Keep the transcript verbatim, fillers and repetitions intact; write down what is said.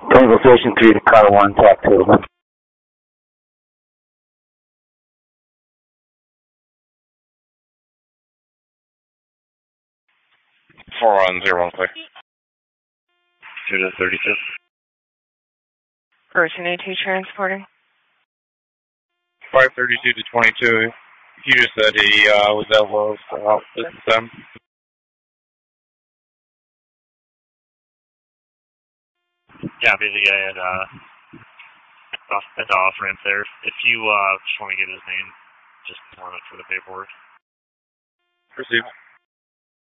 Tango Station three to car one, tack two. four one zero one clear. two to thirty-two. Person A two transporting. five thirty-two to twenty-two. He just said he uh, was at Lowe's out with them. Yeah, basically I had uh, off, at the off ramp there. If you uh, just want to get his name, just warm it for the paperwork. Received.